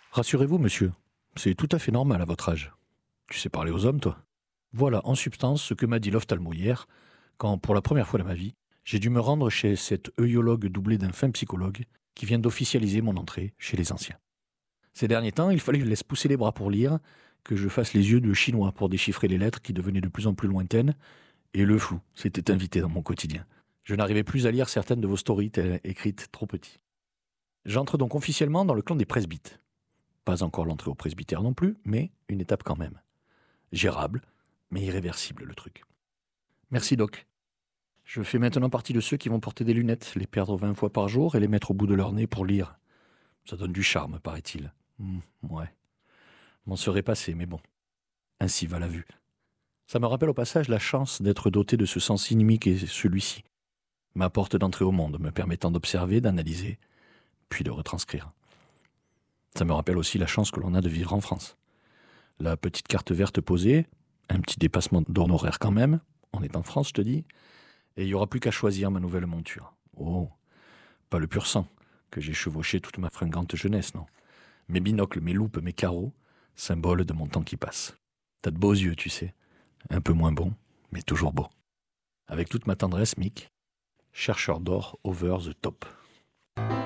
Rassurez-vous, monsieur, c'est tout à fait normal à votre âge. Tu sais parler aux hommes, toi? Voilà, en substance, ce que m'a dit l'ophtalmo hier, quand, pour la première fois de ma vie, j'ai dû me rendre chez cet œillologue doublé d'un fin psychologue qui vient d'officialiser mon entrée chez les anciens. Ces derniers temps, il fallait que je laisse pousser les bras pour lire, que je fasse les yeux de chinois pour déchiffrer les lettres qui devenaient de plus en plus lointaines, et le flou s'était invité dans mon quotidien. Je n'arrivais plus à lire certaines de vos stories écrites trop petit. J'entre donc officiellement dans le clan des presbytes. Pas encore l'entrée au presbytère non plus, mais une étape quand même. Gérable, mais irréversible le truc. Merci Doc. Je fais maintenant partie de ceux qui vont porter des lunettes, les perdre 20 fois par jour et les mettre au bout de leur nez pour lire. Ça donne du charme, paraît-il. Ouais. M'en serait passé, mais bon. Ainsi va la vue. Ça me rappelle au passage la chance d'être doté de ce sens inouï qu'est celui-ci. Ma porte d'entrée au monde, me permettant d'observer, d'analyser, puis de retranscrire. Ça me rappelle aussi la chance que l'on a de vivre en France. La petite carte verte posée, un petit dépassement d'honoraires quand même, on est en France, je te dis, et il n'y aura plus qu'à choisir ma nouvelle monture. Oh, pas le pur sang, que j'ai chevauché toute ma fringante jeunesse, non. Mes binocles, mes loupes, mes carreaux, symbole de mon temps qui passe. T'as de beaux yeux, tu sais, un peu moins bons, mais toujours beaux. Avec toute ma tendresse, Mick, chercheur d'or over the top.